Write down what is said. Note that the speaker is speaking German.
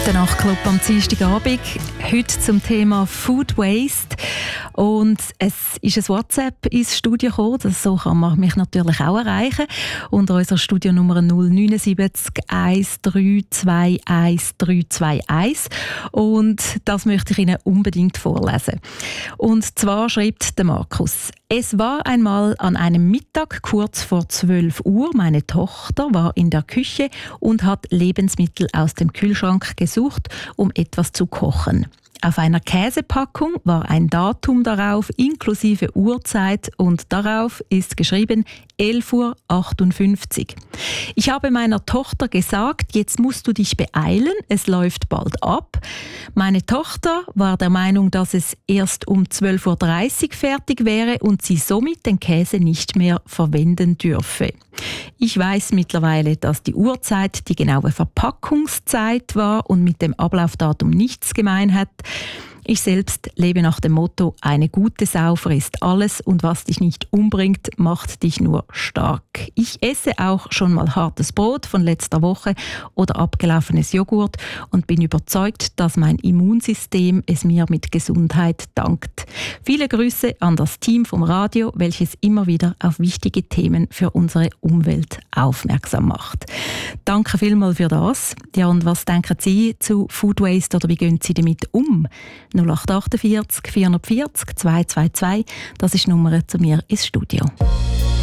Der Nachtclub am Dienstagabend. Heute zum Thema Food Waste. Und es ist ein WhatsApp ins Studio gekommen. So kann man mich natürlich auch erreichen. Unter unserer Studionnummer 079 132 1321. Und das möchte ich Ihnen unbedingt vorlesen. Und zwar schreibt der Markus: Es war einmal an einem Mittag kurz vor 12 Uhr. Meine Tochter war in der Küche und hat Lebensmittel aus dem Kühlschrank gesucht, um etwas zu kochen. Auf einer Käsepackung war ein Datum darauf, inklusive Uhrzeit, und darauf ist geschrieben 11:58 Uhr. Ich habe meiner Tochter gesagt, jetzt musst du dich beeilen, es läuft bald ab. Meine Tochter war der Meinung, dass es erst um 12:30 Uhr fertig wäre und sie somit den Käse nicht mehr verwenden dürfe. Ich weiß mittlerweile, dass die Uhrzeit die genaue Verpackungszeit war und mit dem Ablaufdatum nichts gemein hat. Ich selbst lebe nach dem Motto, eine gute Sau frisst alles und was dich nicht umbringt, macht dich nur stark. Ich esse auch schon mal hartes Brot von letzter Woche oder abgelaufenes Joghurt und bin überzeugt, dass mein Immunsystem es mir mit Gesundheit dankt. Viele Grüße an das Team vom Radio, welches immer wieder auf wichtige Themen für unsere Umwelt aufmerksam macht. Danke vielmals für das. Ja, und was denken Sie zu Food Waste oder wie gehen Sie damit um? 0848 440 222, das ist die Nummer zu mir ins Studio.